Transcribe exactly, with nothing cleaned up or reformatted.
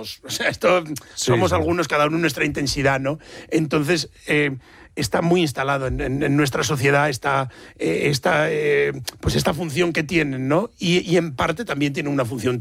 todos. O sea, esto sí, somos sí. algunos, cada uno nuestra intensidad, ¿no? Entonces, eh, está muy instalado en, en, en nuestra sociedad esta, eh, esta, eh, pues esta función que tienen, ¿no? Y, y en parte también tiene una función